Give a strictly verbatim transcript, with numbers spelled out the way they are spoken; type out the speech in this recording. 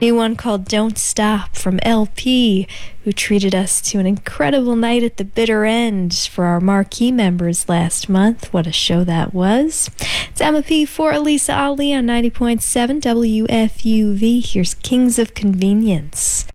New one called Don't Stop from L P, who treated us to an incredible night at the bitter end for our marquee members last month. What a show that was. It's Emma P for Elisa Ali on ninety point seven W F U V. Here's Kings of Convenience.